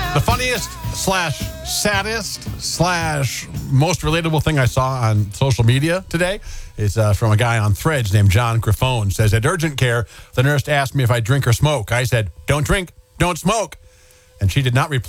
The funniest slash saddest slash most relatable thing I saw on social media today is from a guy on Threads named John Grifone. Says, at urgent care, the nurse asked me if I drink or smoke. I said, don't drink, don't smoke. And she did not reply.